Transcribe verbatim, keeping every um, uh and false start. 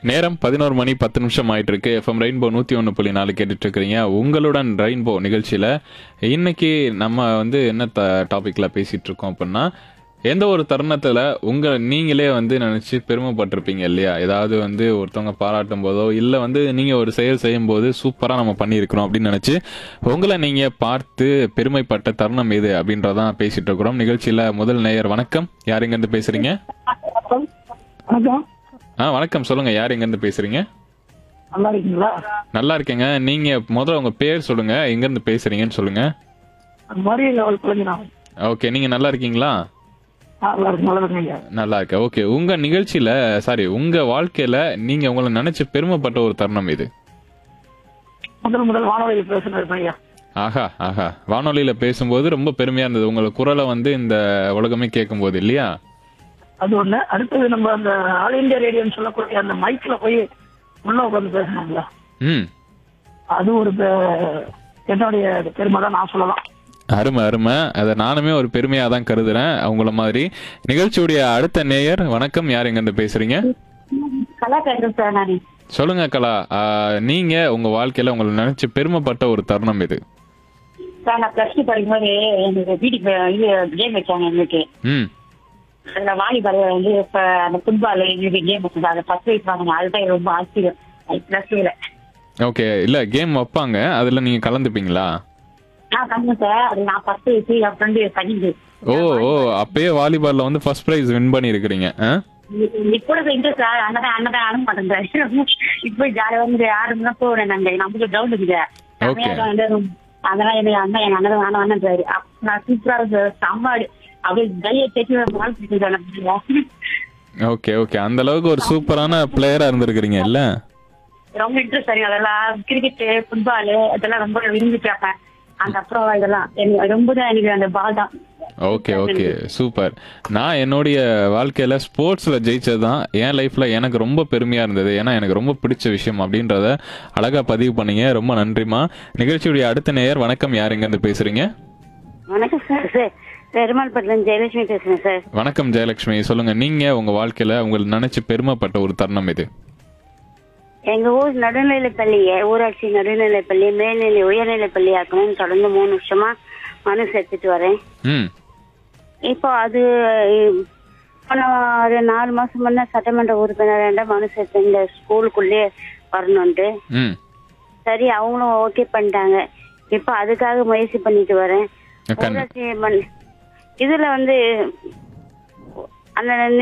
நேரம் பதினோரு மணி பத்து நிமிஷம் ஆயிட்டு இருக்கு. எஃப்எம் ரெயின்போ நூத்தி ஒன்று புள்ளி நாலு கேட்டுட்டு இருக்கிறீங்க. உங்களுடன் ரெயின்போ நிகழ்ச்சியில இன்னைக்கு நம்ம வந்து என்ன டாபிக்ல பேசிட்டு இருக்கோம் அப்படின்னா, எந்த ஒரு தருணத்துல உங்க நீங்களே வந்து நினைச்சு பெருமைப்பட்டிருப்பீங்க இல்லையா? ஏதாவது வந்து ஒருத்தவங்க பாராட்டும் போதோ இல்ல வந்து நீங்க ஒரு செயல் செய்யும் போது சூப்பரா நம்ம பண்ணியிருக்கிறோம் அப்படின்னு நினைச்சு உங்களை நீங்க பார்த்து பெருமைப்பட்ட தருணம் எது அப்படின்றதான் பேசிட்டு இருக்கிறோம். நிகழ்ச்சியில முதல் நேயர் வணக்கம். யார் எங்க இருந்து பேசுறீங்க? வணக்கம். ஆ வணக்கம், சொல்லுங்க. யார் எங்க இருந்து பேசுறீங்க? நல்லா இருக்கீங்களா? நல்லா இருக்கேங்க. நீங்க முதல்ல உங்க பேர் சொல்லுங்க, எங்க இருந்து பேசுறீங்கன்னு சொல்லுங்க. மரிய லெவல் பிள்ளைங்க. ஓகே, நீங்க நல்லா இருக்கீங்களா? நல்லா இருக்கு, நல்லா இருக்கீங்க. நல்லா இருக்க. ஓகே, உங்க நிகழ்ச்சியில சாரி உங்க வாழ்க்கையில நீங்க உங்களை நினைச்சு பெருமைப்பட்ட ஒரு தருணம் இது? முதல் முதல் வானொலியில் பேசுனது பையா. ஆஹா ஆஹா, வானொலியில பேசும்போது ரொம்ப பெருமையா இருந்தது. உங்களோட குரலை வந்து இந்த உலகமே கேட்கும் போது இல்லையா? அது ஒண்ணு. அடுத்தது நம்ம அந்த ஆல் இந்தியா ரேடியோன்னு சொல்லக்கூடிய அந்த மைக்ல போய் உள்ள உட்காந்து பேசணும்ல, ம், அது ஒரு பெ- என்னுடைய பெருமை தான் நான் சொல்லலாம். அருமை அருமை. அதை நானுமே ஒரு பெருமையா தான் கருதுறேன் அவங்கள மாதிரி. நிகழ்ச்சியுடைய அடுத்த நேயர் வணக்கம். யார் எங்க இருந்து பேசுறீங்க? கலா பேசுறேன் சார். நானு சொல்லுங்க கலா. ஆ, நீங்க உங்க வாழ்க்கையில உங்களை நினைச்சு பெருமைப்பட்ட ஒரு தருணம் இது? சார், நான் பிளஸ் டூ படிக்கும்போது எங்களுக்கு வீட்டுக்கு இது கேம் வச்சாங்க எங்களுக்கு. ம், அந்த வாலிபால் வந்து இப்ப அந்த ஃபுட்பால் எங்களுக்கு கேம் வச்சாங்க. அதை ஃபர்ஸ்ட் வைஸ் வாங்கினேன். அதுதான் எனக்கு ரொம்ப ஆச்சரியம் பிளஸ் டூல. ஓகே. இல்ல கேம் வைப்பாங்க, அதுல நீங்க கலந்துப்பீங்களா? நான் கம்மி சார். அது நான் ஃபர்ஸ்ட் வைஸ், என் ஃப்ரெண்டு செகண்ட். ஓ ஓ, அப்பயே வாலிபால்ல வந்து ஃபர்ஸ்ட் பிரைஸ் வின் பண்ணி இருக்கிறீங்க. இப்போ இன்ட்ரெஸ்ட் சார். அண்ணன் அண்ணன் ஆட மாட்டேன் சார். இப்போ ஜாலியா வந்து ஆடுனா போறேன். நாங்க நமக்கு கிரவுண்ட் இருக்குது. Okay. அதெல்லாம் எனக்கு அண்ணன் எங்க அண்ணன் வேணும் வேணும் சார். நான் சூப்பரா சார். சம்மாடு அப்படியே கையை தேய்ச்சி வாழ்த்து. ஓகே ஓகே, அந்த அளவுக்கு ஒரு சூப்பரான பிளேயரா இருந்திருக்கிறீங்க இல்ல? ரொம்ப இன்ட்ரெஸ்ட் சார். அதெல்லாம் கிரிக்கெட், ஃபுட்பால் இதெல்லாம் ரொம்ப விரும்பி கேட்பேன். அந்த அப்புறம் இதெல்லாம் எனக்கு ரொம்ப தான் எனக்கு அந்த பால் தான். Okay okay, super. நான் என்னுடைய வாழ்க்கையில ஸ்போர்ட்ஸ்ல ஜெயிச்சது தான் என் லைஃப்ல எனக்கு ரொம்ப பெருமையா இருந்தது. ஏன்னா எனக்கு ரொம்ப பிடிச்ச விஷயம் அப்படின்றத அழகா பதிவு பண்ணீங்க. ரொம்ப நன்றிமா. நிகழ்ச்சியுடைய அடுத்த நேயர் வணக்கம். யார் எங்க இருந்து பேசுறீங்க? வணக்கம் சார். சார் பெருமாள்பட்டில ஜெயலட்சுமி பேசுறேன் சார். வணக்கம் ஜெயலட்சுமி, சொல்லுங்க. நீங்க உங்க வாழ்க்கையில உங்களை நினைச்சு பெருமைப்பட்ட ஒரு தருணம் இது? எங்க ஊர் நடுநிலைப்பள்ளி, ஊராட்சி நடுநிலைப்பள்ளி மேல்நிலை உயர்நிலைப்பள்ளி ஆக்கணும்னு தொடர்ந்து மூணு வருஷமா மனு சேர்த்துட்டு வரேன். ம், இப்போ அது போன ஒரு நாலு மாசம் முன்ன சட்டமன்ற உறுப்பினர் மனு சேர்த்து இந்த ஸ்கூலுக்குள்ளேயே வரணும்ட்டு. ம், சரி, அவங்களும் ஓகே பண்ணிட்டாங்க. இப்போ அதுக்காக முயற்சி பண்ணிட்டு வரேன். கண்- ஊராட்சி மண் இதுல வந்து அந்த